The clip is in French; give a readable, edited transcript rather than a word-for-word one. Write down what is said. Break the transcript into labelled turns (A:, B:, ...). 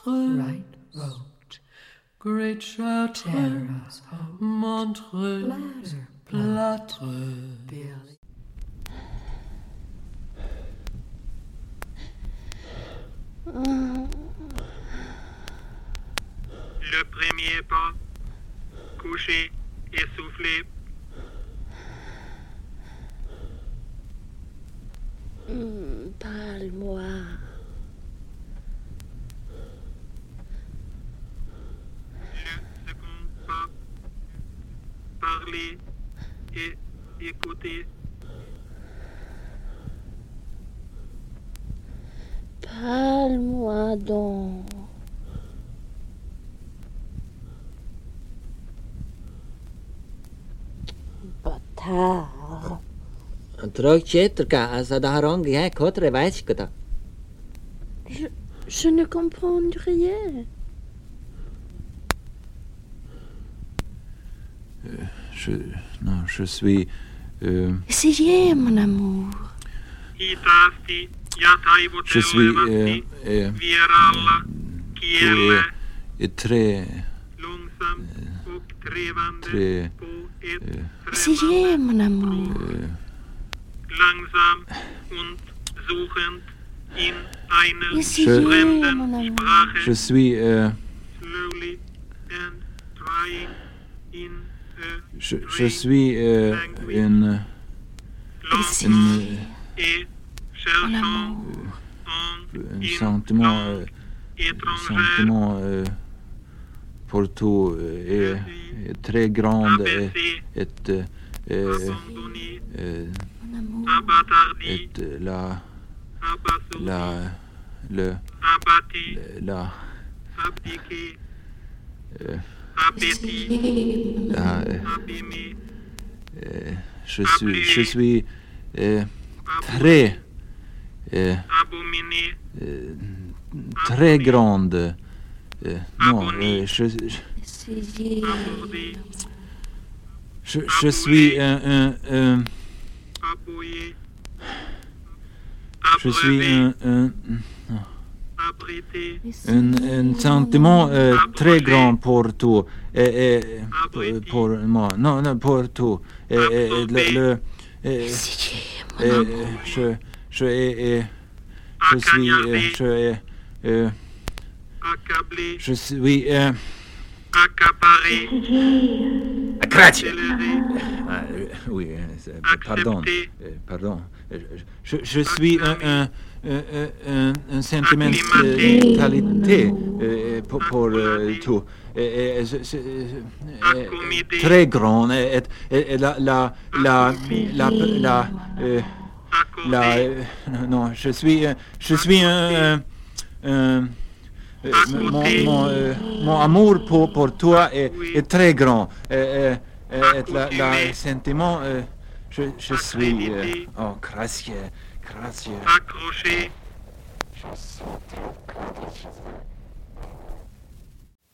A: Chartres,
B: right road,
A: Great Chartres,
B: Terrace,
A: Montreux, Plâtre,
B: Berlin.
C: Le premier pas, couché, essoufflé.
D: Parle-moi.
C: Le second pas, parler et écouter.
D: Parle-moi donc. Bâtard. Je ne comprends rien.
E: Je suis...
D: Essayez, mon amour.
C: Hitaasti ja
E: Je suis...
C: taivuttelevasti vieraalla kielellä.
E: très...
C: Långsamt uppträvande
E: très...
C: på ett
D: Essayez, mon amour.
C: langsam und suchend in einer
D: Essayez, mon
C: fremden
D: amour.
C: Sprache.
E: Je suis...
C: Slowly and trying in a
E: je suis une...
D: Essayez,
C: et
D: mon
C: cherchant
D: amour.
C: en
E: un
C: une
E: sentiment...
C: langue étrangère.
E: sentiment pour tout est très grand
C: Abaissé,
E: et
C: abandonné,
D: Mon amour.
C: abattardi,
E: la
C: abasourdi,
E: le
C: abattu,
E: la
C: abdiqué,
E: euh,
C: appétit,
E: la
C: abîmé,
E: je suis très
C: abominé,
E: très grande non
D: Essayez.
C: aborder,
E: je suis un
C: aboyer,
E: je suis
C: abreuver, abriter,
E: un sentiment très grand pour tout pour moi non pour tout le
D: Essayez, mon amour.
E: je suis
C: accablé,
E: je suis
C: accaparé, accéléré,
E: oui pardon
C: accepté,
E: je suis un sentimentalité pour tout
C: accommodé,
E: très grand et la
C: accordé,
E: non je suis mon amour pour toi est très grand la sentiment je suis oh gracieux
C: accroché,
D: Je suis très